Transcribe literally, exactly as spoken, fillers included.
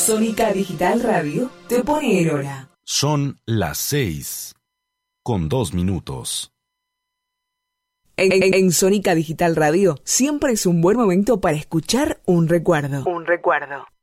Sónica Digital Radio te pone en hora. Son las seis, con dos minutos. En, en, en Sónica Digital Radio siempre es un buen momento para escuchar un recuerdo. Un recuerdo.